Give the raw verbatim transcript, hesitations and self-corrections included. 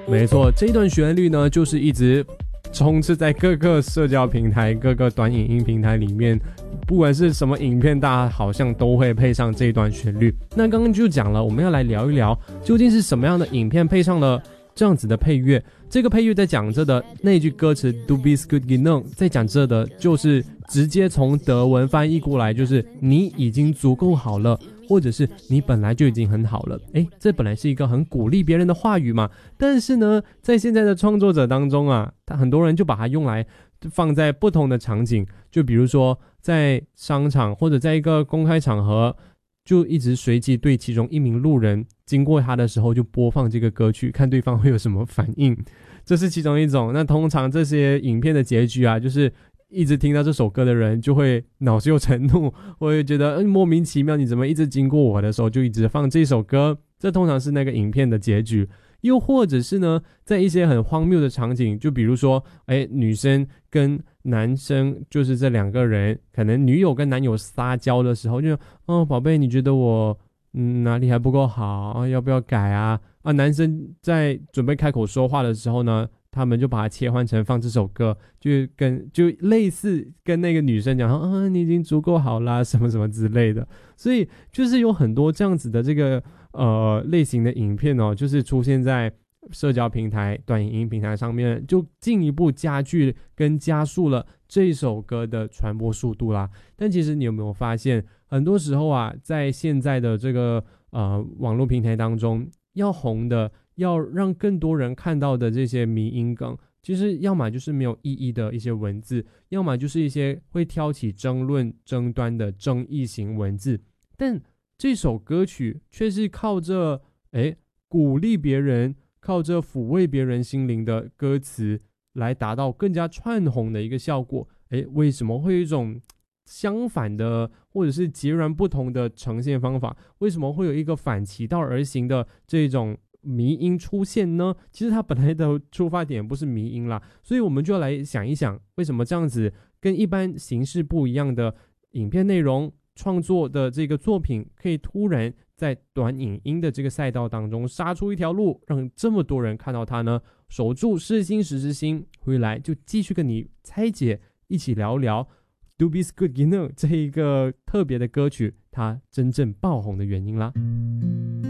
没错，这一段旋律呢，就是一直充斥在各个社交平台、各个短影音平台里面，不管是什么影片，大家好像都会配上这一段旋律。那刚刚就讲了，我们要来聊一聊，究竟是什么样的影片配上了这样子的配乐。这个配乐在讲着的那句歌词 Du bist gut genug， 在讲着的就是直接从德文翻译过来，就是你已经足够好了，或者是你本来就已经很好了。诶，这本来是一个很鼓励别人的话语嘛，但是呢，在现在的创作者当中啊，他很多人就把它用来放在不同的场景，就比如说在商场或者在一个公开场合，就一直随机对其中一名路人经过他的时候就播放这个歌曲，看对方会有什么反应，这是其中一种。那通常这些影片的结局啊，就是一直听到这首歌的人就会恼羞成怒，会觉得、嗯、莫名其妙，你怎么一直经过我的时候就一直放这首歌，这通常是那个影片的结局。又或者是呢，在一些很荒谬的场景，就比如说哎，女生跟男生，就是这两个人可能女友跟男友撒娇的时候，就哦宝贝，你觉得我嗯哪里还不够好，要不要改啊？啊，男生在准备开口说话的时候呢，他们就把它切换成放这首歌，就跟就类似跟那个女生讲啊，你已经足够好啦，什么什么之类的。所以就是有很多这样子的这个呃类型的影片哦，就是出现在社交平台、短影音平台上面，就进一步加剧跟加速了这首歌的传播速度啦。但其实你有没有发现，很多时候啊，在现在的这个呃网络平台当中，要红的，要让更多人看到的这些迷因梗，其实要么就是没有意义的一些文字，要么就是一些会挑起争论争端的争议型文字。但这首歌曲却是靠着诶鼓励别人，靠着抚慰别人心灵的歌词来达到更加串红的一个效果。诶，为什么会有一种相反的或者是截然不同的呈现方法？为什么会有一个反其道而行的这种迷因出现呢？其实它本来的出发点不是迷因啦，所以我们就来想一想，为什么这样子跟一般形式不一样的影片内容创作的这个作品，可以突然在短影音的这个赛道当中杀出一条路，让这么多人看到它呢？守住世新时之心，回来就继续跟你拆解，一起聊聊 Du bist gut genug 这一个特别的歌曲它真正爆红的原因啦。